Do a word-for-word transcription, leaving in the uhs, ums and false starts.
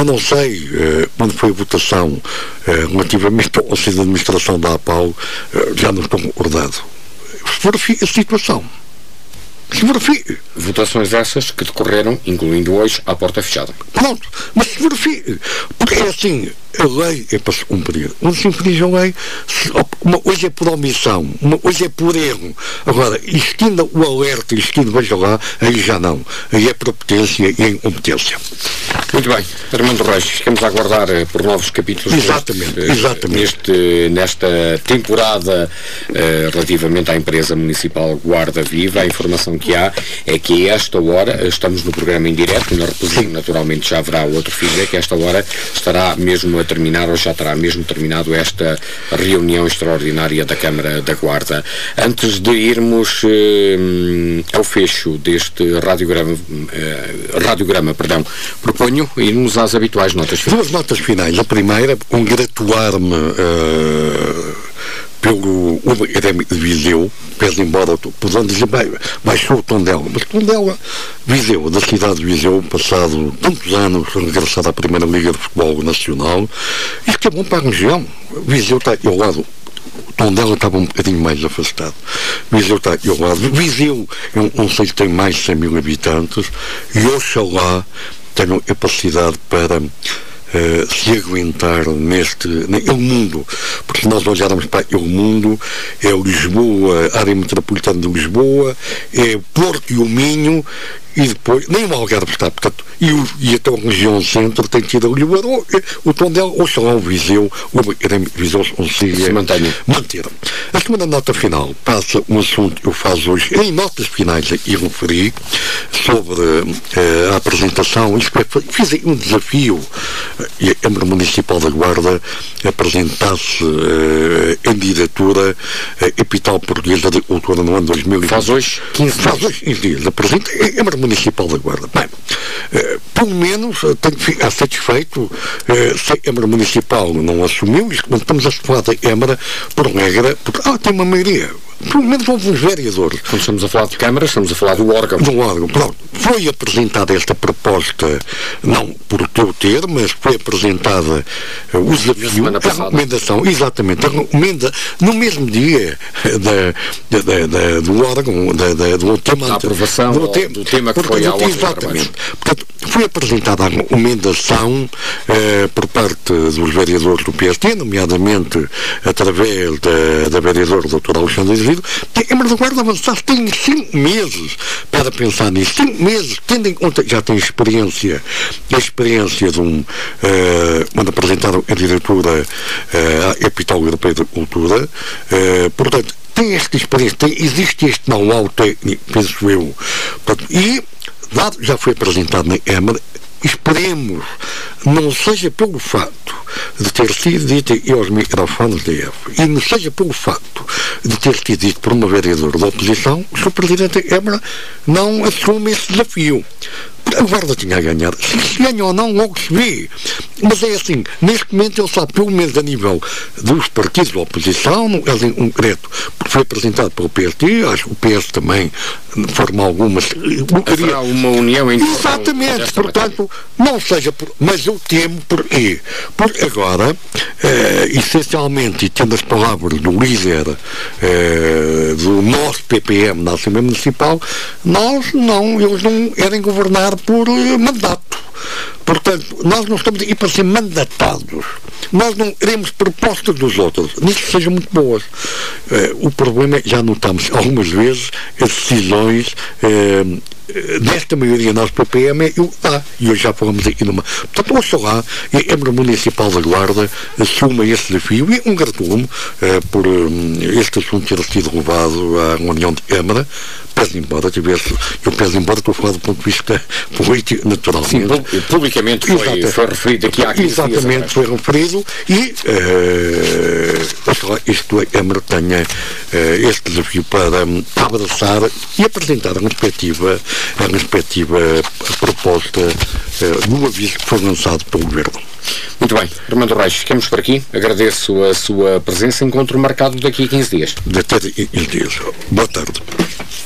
eu não sei, eh, quando foi a votação eh, relativamente ao Conselho de Administração da APAU, eh, já não estou recordado. Verifique a situação. Se verifique. Votações essas que decorreram, incluindo hoje, à porta fechada. Pronto, mas se verifique. Porque é assim, a lei é para se cumprir. Quando se infringe a lei, se, uma coisa é por omissão, uma coisa é por erro. Agora, existindo o alerta, existindo, veja lá, aí já não. Aí é prepotência e é incompetência. Muito bem, Armando Reis, ficamos a aguardar uh, por novos capítulos exatamente, neste, exatamente. Neste, nesta temporada uh, relativamente à empresa municipal Guarda Viva. A informação que há é que a esta hora, estamos no programa em direto, na reposição naturalmente já haverá outro feedback, a esta hora estará mesmo a terminar, ou já terá mesmo terminado esta reunião extraordinária da Câmara da Guarda. Antes de irmos uh, ao fecho deste radiograma, uh, radiograma perdão, proponho irmos às habituais notas finais. Duas notas finais. A primeira, congratular-me uh, pelo Uber Académico de Viseu, pese embora podendo dizer, bem, baixou o Tondela, mas Tondela, Viseu, da cidade de Viseu, passado tantos anos, regressado à Primeira Liga de Futebol Nacional, isto que é bom para a região. Viseu está aqui ao lado. Tondela estava um bocadinho mais afastado. Viseu está aqui ao lado. Viseu é um concelho que tem mais de cem mil habitantes e oxalá tenham capacidade para Uh, se aguentar neste naquele mundo, porque se nós olharmos para aquele mundo, é o Lisboa, a área metropolitana de Lisboa, é Porto e o Minho, e depois, nem o Algarve está, portanto, e, o, e até a região centro tem tido ali o Arão, o Tondela, ou sei lá, o Viseu, o Académico de Viseu se consiga manter. A segunda nota final passa um assunto que eu faço hoje, em notas finais aqui referi, sobre uh, a apresentação, isto é, fiz um desafio, e a Câmara Municipal da Guarda apresentasse uh, a candidatura a capital portuguesa de cultura no ano dois mil e vinte. Faz hoje quinze dias. Faz hoje quinze dias. Apresenta a Câmara Municipal da Guarda. Bem, uh, pelo menos uh, tenho que ficar satisfeito uh, se a Câmara Municipal não assumiu isto, quando estamos a falar da Câmara, por regra, porque ah, tem uma maioria. Pelo menos houve uns vereadores. Quando estamos a falar de Câmara, estamos a falar do órgão. Do órgão, pronto. Foi apresentada esta proposta, não por teu ter, mas foi apresentada uh, o desafio, a recomendação, exatamente, a recomenda no mesmo dia da, da, da, da, do órgão, da, da, do tema, da aprovação do, te, do tema que portanto, foi ao órgão. Exatamente. Portanto, foi apresentada a recomendação uh, por parte dos vereadores do P S T, nomeadamente através da, da vereadora doutora Alexandre Azevedo, que a Câmara da Guarda avançasse, tem cinco meses para pensar nisso, cinco meses, tendo em conta que já tem experiência, a experiência de um, uh, quando apresentaram a candidatura uh, à Capital Europeia da Cultura, uh, portanto, tem esta experiência, tem, existe este know-how técnico, penso eu, portanto, e dado já foi apresentado na Câmara, esperemos, não seja pelo facto de ter sido dito e aos microfones da E F, e não seja pelo facto de ter sido dito por uma vereadora da oposição, que o Presidente da Câmara não assume esse desafio. A Guarda tinha a ganhar. Se se ganha ou não, logo se vê. Mas é assim, neste momento ele sabe, pelo menos a nível dos partidos da oposição, no caso em concreto, porque foi apresentado pelo P S T, acho que o P S também, de forma alguma, haverá uma união entre exatamente, portanto, não seja por, mas eu temo porquê? Porque agora, eh, essencialmente, e tendo as palavras do líder eh, do nosso P P M na Assembleia Municipal, nós não, eles não querem governar por uh, mandato. Portanto, nós não estamos aqui para ser mandatados. Nós não queremos propostas dos outros, nem que sejam muito boas. Uh, o problema é que já notamos algumas vezes as decisões uh, desta maioria nosso P P M é eu, ah, e hoje já falamos aqui numa. Portanto, ouça lá, e a Câmara Municipal da Guarda assuma esse desafio e um gratuito uh, por um, este assunto ter sido levado à reunião de Câmara. Peço embora tivesse, eu peço embora, estou a falar do ponto de vista político, naturalmente. Sim, publicamente foi, foi referido aqui há quinze dias. Exatamente, foi referido e uh, isto a Câmara tenha uh, este desafio para um, abraçar e apresentar a respectiva, a respectiva proposta uh, do aviso que foi lançado pelo Governo. Muito bem, Armando Reis, ficamos por aqui. Agradeço a sua presença. Encontro marcado daqui a quinze dias. Daqui a quinze dias. Boa tarde.